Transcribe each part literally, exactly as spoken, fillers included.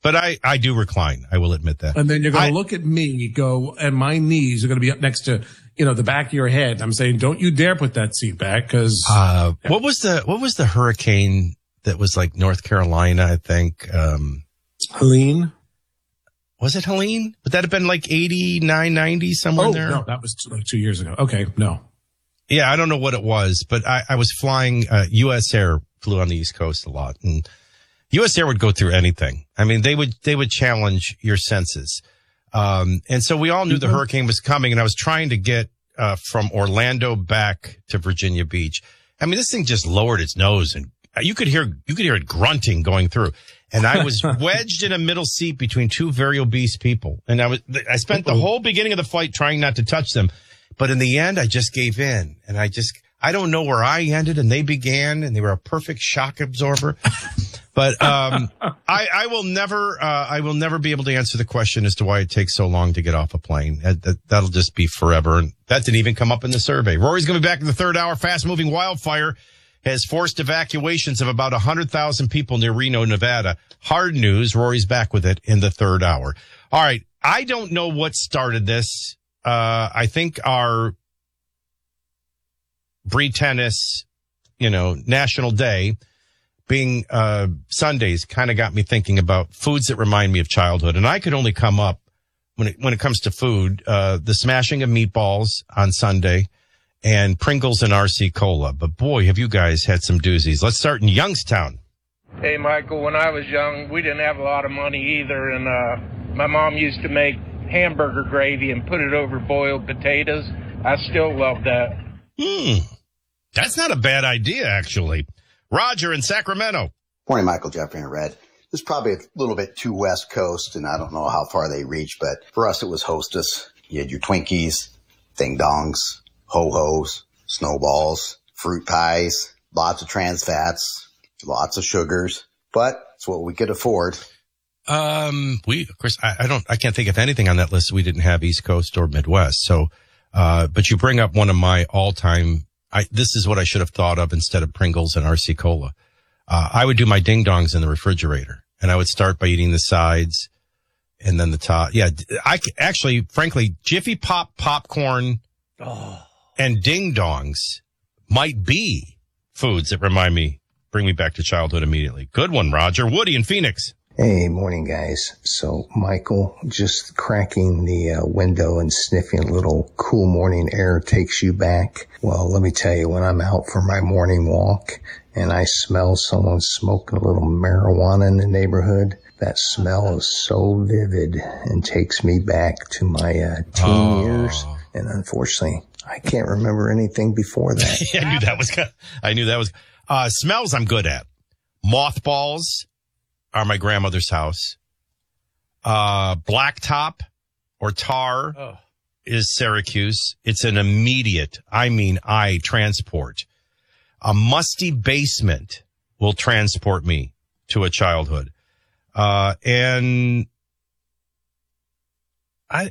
But I, I do recline. I will admit that. And then you're going I, to look at me, go, and my knees are going to be up next to, you know, the back of your head. I'm saying, don't you dare put that seat back, because. Uh, what was the what was the hurricane that was like North Carolina? I think. Um, Helene. Was it Helene? Would that have been like eighty-nine, ninety somewhere oh, in there? No, that was like two years ago. Okay, no. Yeah, I don't know what it was, but I, I was flying. Uh, U S Air flew on the East Coast a lot, and U S Air would go through anything. I mean, they would they would challenge your senses. Um, and so we all knew the hurricane was coming, and I was trying to get uh, from Orlando back to Virginia Beach. I mean, this thing just lowered its nose, and you could hear you could hear it grunting going through. And I was wedged in a middle seat between two very obese people, and I was I spent the whole beginning of the flight trying not to touch them, but in the end, I just gave in, and I just I don't know where I ended and they began, and they were a perfect shock absorber. But um, I, I will never, uh, I will never be able to answer the question as to why it takes so long to get off a plane. That, that, that'll just be forever. And that didn't even come up in the survey. Rory's going to be back in the third hour. Fast-moving wildfire has forced evacuations of about one hundred thousand people near Reno, Nevada. Hard news. Rory's back with it in the third hour. All right. I don't know what started this. Uh, I think our Bree Tennis, you know, National Day being uh Sundays kind of got me thinking about foods that remind me of childhood. And I could only come up when it when it comes to food, uh the smashing of meatballs on Sunday and Pringles and R C Cola. But boy, have you guys had some doozies. Let's start in Youngstown. Hey, Michael, when I was young, we didn't have a lot of money either, and uh my mom used to make hamburger gravy and put it over boiled potatoes. I still love that. Hmm. That's not a bad idea, actually. Roger in Sacramento. Morning, Michael, Jeffrey, and Red. This is probably a little bit too West Coast, and I don't know how far they reach, but for us, it was Hostess. You had your Twinkies, Ding Dongs, Ho-Hos, Snowballs, fruit pies, lots of trans fats, lots of sugars, but it's what we could afford. Um, we, of course, I, I don't, I can't think of anything on that list we didn't have East Coast or Midwest. So, uh, but you bring up one of my all-time I, this is what I should have thought of instead of Pringles and R C Cola. Uh, I would do my ding dongs in the refrigerator, and I would start by eating the sides and then the top. Yeah, I actually, frankly, Jiffy Pop popcorn oh. and ding dongs might be foods that remind me, bring me back to childhood immediately. Good one, Roger. Woody in Phoenix. Hey, morning, guys. So, Michael, just cracking the uh, window and sniffing a little cool morning air takes you back. Well, let me tell you, when I'm out for my morning walk and I smell someone smoking a little marijuana in the neighborhood, that smell is so vivid and takes me back to my uh, teen oh. years. And unfortunately, I can't remember anything before that. I knew that was, I knew that was, uh, smells I'm good at. Mothballs are my grandmother's house. Uh, Blacktop or tar oh. is Syracuse. It's an immediate, I mean, I transport. A musty basement will transport me to a childhood. Uh, and I,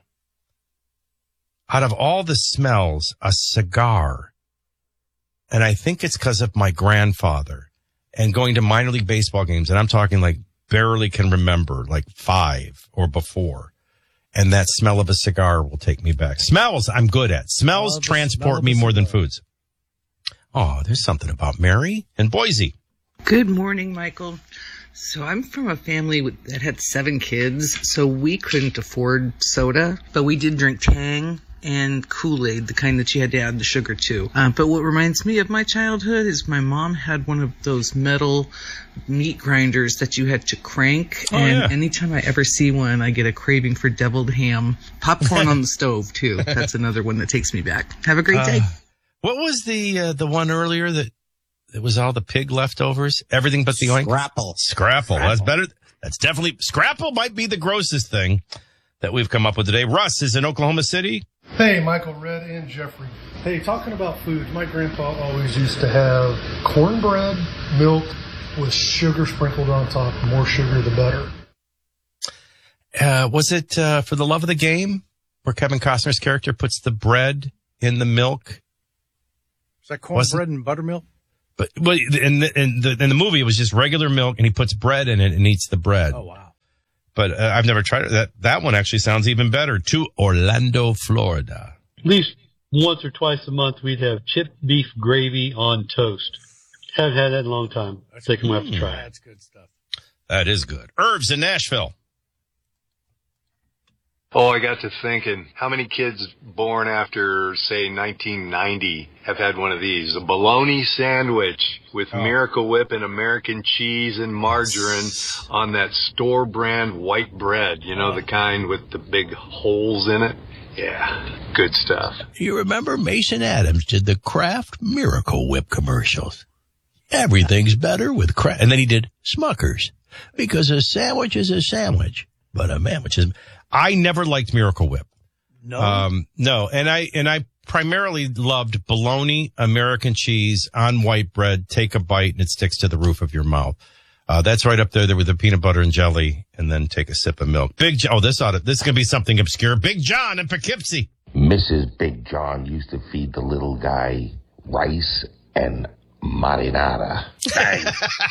out of all the smells, a cigar, and I think it's because of my grandfather. And going to minor league baseball games, and I'm talking like barely can remember, like five or before. And that smell of a cigar will take me back. Smells I'm good at. Smells oh, transport smell me more than foods. Oh, there's something about Mary and Boise. Good morning, Michael. So I'm from a family with, that had seven kids, so we couldn't afford soda, but we did drink Tang and Kool-Aid, the kind that you had to add the sugar to. Uh, but what reminds me of my childhood is my mom had one of those metal meat grinders that you had to crank. Oh, and yeah. anytime I ever see one, I get a craving for deviled ham. Popcorn on the stove, too. That's another one that takes me back. Have a great day. Uh, what was the uh, the one earlier that it was all the pig leftovers? Everything but the oink? Scrapple. Scrapple. Scrapple. That's better. That's definitely, Scrapple might be the grossest thing that we've come up with today. Russ is in Oklahoma City. Hey, Michael, Red, and Jeffrey. Hey, talking about food, my grandpa always used to have cornbread, milk with sugar sprinkled on top. The more sugar, the better. Uh, was it uh, For the Love of the Game, where Kevin Costner's character puts the bread in the milk? Is that cornbread and buttermilk? But, but in, the, in, the, in the movie, it was just regular milk, and he puts bread in it and eats the bread. Oh, wow. but uh, I've never tried it. That, that one actually sounds even better. To Orlando, Florida. At least once or twice a month, we'd have chipped beef gravy on toast. Haven't had that in a long time. I think I'm going to have to try it. That's good stuff. That is good. Herbs in Nashville. Oh, I got to thinking, how many kids born after, say, nineteen ninety have had one of these? A bologna sandwich with oh. Miracle Whip and American cheese and margarine on that store brand white bread. You know, oh. the kind with the big holes in it? Yeah, good stuff. You remember Mason Adams did the Kraft Miracle Whip commercials. Everything's better with Kraft. And then he did Smuckers, because a sandwich is a sandwich, but a sandwich is... I never liked Miracle Whip. No, um, no, and I and I primarily loved bologna, American cheese on white bread. Take a bite and it sticks to the roof of your mouth. Uh, that's right up there, there with the peanut butter and jelly, and then take a sip of milk. Big John, oh, this ought to, this is gonna be something obscure. Big John in Poughkeepsie. Missus Big John used to feed the little guy rice and marinara. Bang,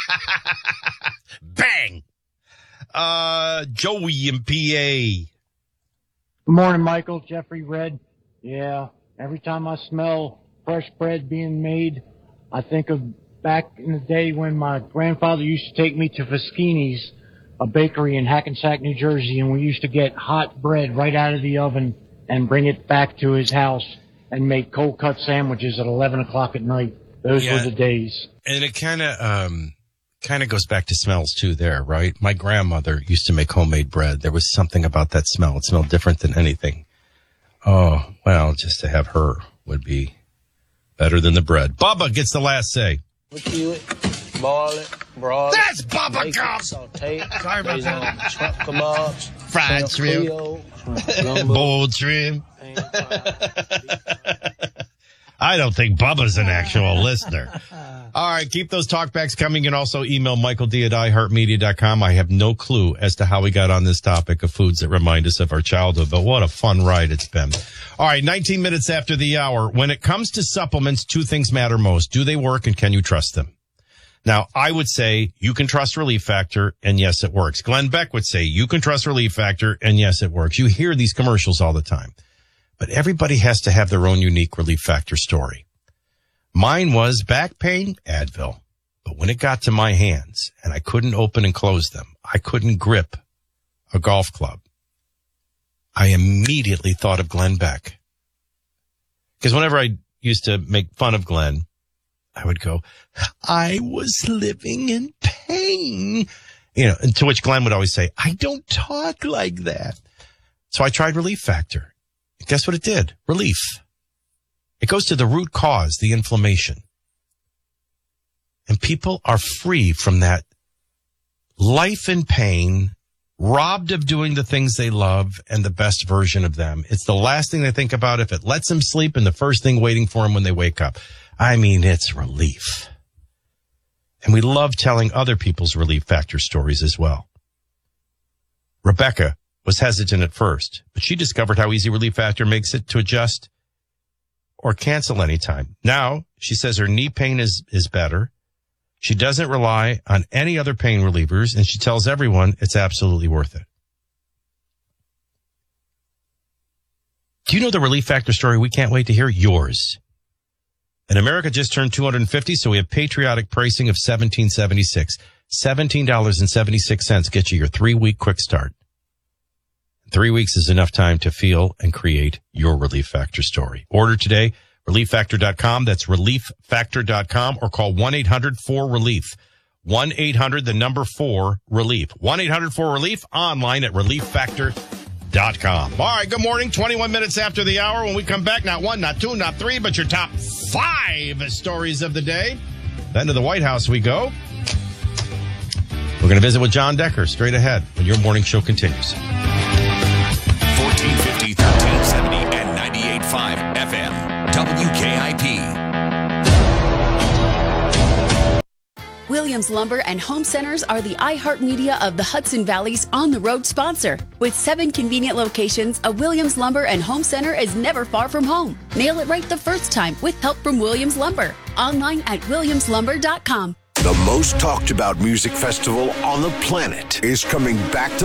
bang. Uh, Joey in P A. Good morning, Michael. Jeffrey Red. Yeah, every time I smell fresh bread being made, I think of back in the day when my grandfather used to take me to Fischini's, a bakery in Hackensack, New Jersey, and we used to get hot bread right out of the oven and bring it back to his house and make cold cut sandwiches at eleven o'clock at night. Those yeah. were the days. And it kind of, um, kind of goes back to smells too there, right? My grandmother used to make homemade bread. There was something about that smell. It smelled different than anything. Oh, well, just to have her would be better than the bread. Bubba gets the last say. We kill it, boil it, broil it. That's Bubba Gump! Saute it. Sorry about that. Shrimp kebabs. Fried shrimp. shrimp Boiled shrimp. I don't think Bubba's an actual listener. All right, keep those talkbacks coming, and also email Michael D at i heart media dot com. I have no clue as to how we got on this topic of foods that remind us of our childhood, but what a fun ride it's been. All right, nineteen minutes after the hour. When it comes to supplements, two things matter most. Do they work, and can you trust them? Now, I would say you can trust Relief Factor, and yes, it works. Glenn Beck would say you can trust Relief Factor, and yes, it works. You hear these commercials all the time. But everybody has to have their own unique Relief Factor story. Mine was back pain, Advil. But when it got to my hands and I couldn't open and close them, I couldn't grip a golf club, I immediately thought of Glenn Beck. Because whenever I used to make fun of Glenn, I would go, I was living in pain. You know, and to which Glenn would always say, I don't talk like that. So I tried Relief Factor. Guess what it did? Relief. It goes to the root cause, the inflammation. And people are free from that life in pain, robbed of doing the things they love and the best version of them. It's the last thing they think about if it lets them sleep and the first thing waiting for them when they wake up. I mean, it's relief. And we love telling other people's Relief Factor stories as well. Rebecca was hesitant at first, but she discovered how easy Relief Factor makes it to adjust or cancel anytime. Now, she says her knee pain is, is better. She doesn't rely on any other pain relievers, and she tells everyone it's absolutely worth it. Do you know the Relief Factor story we can't wait to hear? Yours. And America just turned two hundred fifty, so we have patriotic pricing of seventeen seventy-six. seventeen dollars and seventy-six cents gets you your three-week quick start. Three weeks is enough time to feel and create your Relief Factor story. Order today, relief factor dot com. That's relief factor dot com, or call one eight hundred four relief. one eight hundred, the number four, relief. one eight hundred four relief, online at relief factor dot com. All right, good morning. twenty-one minutes after the hour. When we come back, not one, not two, not three, but your top five stories of the day. Then to the White House we go. We're going to visit with John Decker straight ahead when your morning show continues. fourteen fifty, thirteen seventy, and ninety-eight point five F M. W K I P. Williams Lumber and Home Centers are the iHeartMedia of the Hudson Valley's on-the-road sponsor. With seven convenient locations, a Williams Lumber and Home Center is never far from home. Nail it right the first time with help from Williams Lumber. Online at williams lumber dot com. The most talked about music festival on the planet is coming back to